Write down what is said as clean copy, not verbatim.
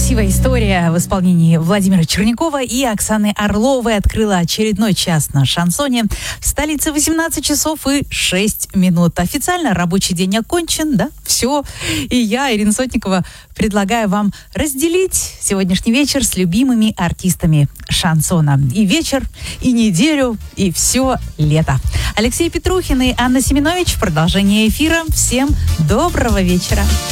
Красивая история в исполнении Владимира Чернякова и Оксаны Орловой открыла очередной час на шансоне. В столице 18 часов и 6 минут. Официально рабочий день окончен, да? Все. И я, Ирина Сотникова, предлагаю вам разделить сегодняшний вечер с любимыми артистами шансона. И вечер, и неделю, и все лето. Алексей Петрухин и Анна Семенович в продолжении эфира. Всем доброго вечера.